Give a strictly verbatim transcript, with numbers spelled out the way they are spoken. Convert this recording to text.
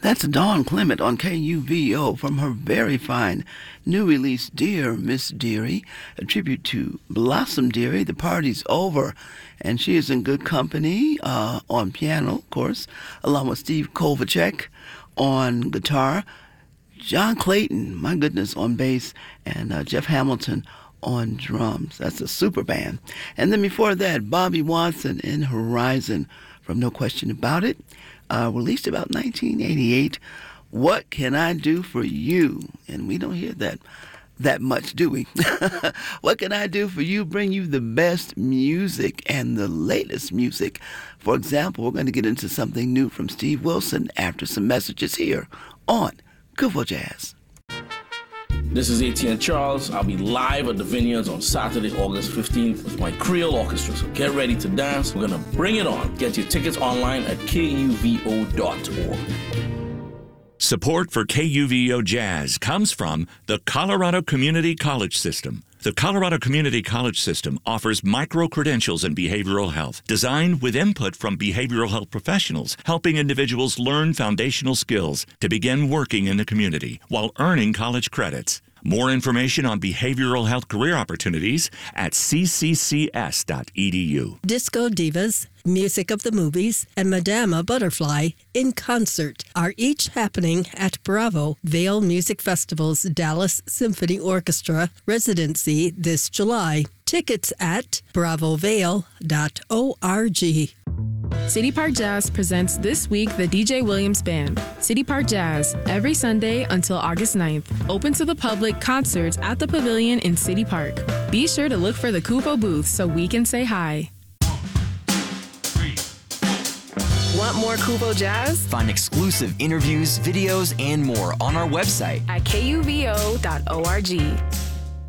That's Dawn Clement on K U V O from her very fine new release, Dear Miss Dearie, a tribute to Blossom Dearie. The party's over, and she is in good company uh, on piano, of course, along with Steve Kovacek on guitar, John Clayton, my goodness, on bass, and uh, Jeff Hamilton on drums. That's a super band. And then before that, Bobby Watson in Horizon from No Question About It. Uh, released about nineteen eighty-eight. What Can I Do For You? And we don't hear that that much, do we? What Can I Do For You? Bring you the best music and the latest music. For example, we're going to get into something new from Steve Wilson after some messages here on Kuvo Jazz. This is A T N Charles. I'll be live at the Vineyards on Saturday, August fifteenth with my Creole Orchestra. So get ready to dance. We're going to bring it on. Get your tickets online at K U V O dot org. Support for K U V O Jazz comes from the Colorado Community College System. The Colorado Community College System offers micro-credentials in behavioral health, designed with input from behavioral health professionals, helping individuals learn foundational skills to begin working in the community while earning college credits. More information on behavioral health career opportunities at c c c s dot e d u. Disco Divas, Music of the Movies, and Madama Butterfly in concert are each happening at Bravo Vale Music Festival's Dallas Symphony Orchestra residency this July. Tickets at bravo vale dot org. City Park Jazz presents this week the D J Williams Band. City Park Jazz, every Sunday until August ninth. Open to the public, concerts at the Pavilion in City Park. Be sure to look for the Kuvo booth so we can say hi. Want more Kuvo Jazz? Find exclusive interviews, videos, and more on our website at K U V O dot org.